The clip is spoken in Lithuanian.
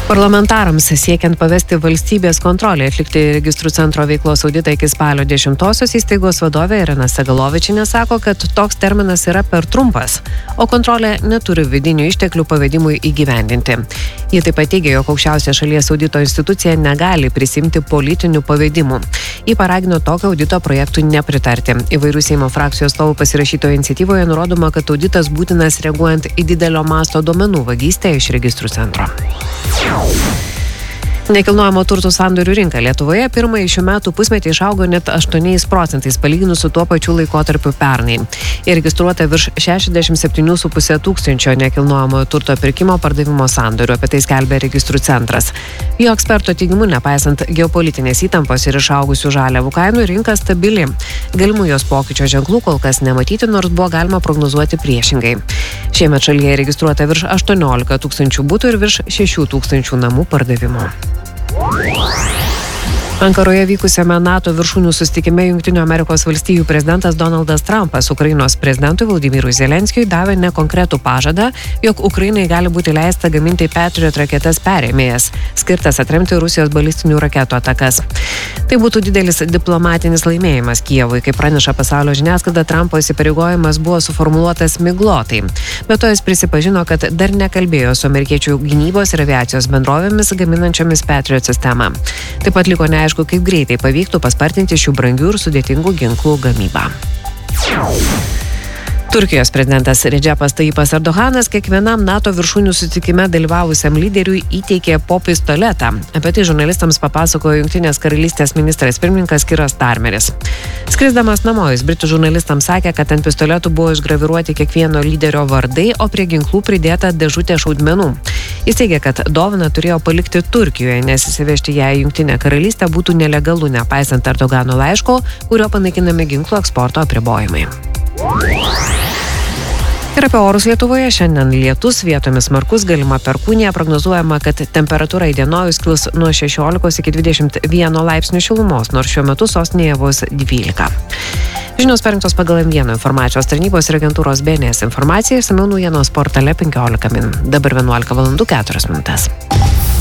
Parlamentarams siekiant pavesti valstybės kontrolę atlikti registrų centro veiklos auditą iki spalio 10-osios įstaigos vadovė Irena Segalovičienė sako, kad toks terminas yra per trumpas, o kontrolė neturi vidinių išteklių pavedimui įgyvendinti. Jie taip pat teigia, jog aukščiausia šalies audito institucija negali prisimti politinių pavedimų. Jie paragino tokio audito projektui nepritarti. Įvairių Seimo frakcijos atstovų pasirašytoje iniciatyvoje nurodoma, kad auditas būtinas reaguojant į didelio masto duomenų vagystę iš registrų centro. Nekilnojamo turto sandorių rinka Lietuvoje pirmąjį šių metų pusmetį išaugo net 8% palyginus su tuo pačiu laikotarpiu pernai. Įregistruota virš 67,5 tūkstančio nekilnojamojo turto pirkimo pardavimo sandorių, apie tai skelbia registrų centras. Jo eksperto teigimu, nepaisant geopolitinės įtampos ir išaugusių žaliavų kainų, rinka stabili. Galimų jos pokyčio ženklų kol kas nematyti, nors buvo galima prognozuoti priešingai. Šiemet šalyje įregistruota virš 18 tūkstančių butų ir virš 6 tūkstančių namų pardavimų. Ankaroje vykusiame NATO viršūnių susitikime Jungtinių Amerikos valstijų prezidentas Donaldas Trumpas Ukrainos prezidentui Volodymyrui Zelenskiui davė nekonkretų pažadą, jog Ukrainai gali būti leista gaminti Patriot raketas perėmėjas, skirtas atremti Rusijos balistinių raketų atakas. Tai būtų didelis diplomatinis laimėjimas Kijevui, kaip praneša pasaulio žiniasklaida, Trumpo įsipareigojimas buvo suformuluotas miglotai. Be to jis prisipažino, kad dar nekalbėjo su amerikiečių gynybos ir aviacijos bendrovėmis gaminančiomis Patriot sistemą. Taip pat liko neaišku, kaip greitai pavyktų paspartinti šių brangių ir sudėtingų ginklų gamybą. Turkijos prezidentas Redžepas Tayyipas Erdoganas kiekvienam NATO viršūnių susitikime dalyvavusiam lyderiui įteikė po pistoletą. Apie tai žurnalistams papasakojo Jungtinės karalystės ministras pirmininkas Kiras Starmeris. Skrisdamas namo, jis britų žurnalistams sakė, kad ant pistoletų buvo išgraviruoti kiekvieno lyderio vardai, o prie ginklų pridėta dėžutė šaudmenų. Jis teigia, kad dovaną turėjo palikti Turkijoje, nes įsivežti ją į Jungtinę karalystę būtų nelegalu, nepaisant Erdogano laiško, kurio panaikinami ginklų eksporto apribojimai. Ir apie orus Lietuvoje šiandien lietus, vietomis smarkus, galima perkūnija, prognozuojama, kad temperatūra įdienojus kils nuo 16 iki 21 laipsnių šilumos, nors šiuo metu sostinėje vos 12. Žinios parengtos pagal M1 informacijos tarnybos ir agentūros BNS informaciją, išsamiau naujienos portale 15 min. Dabar 11:04 min.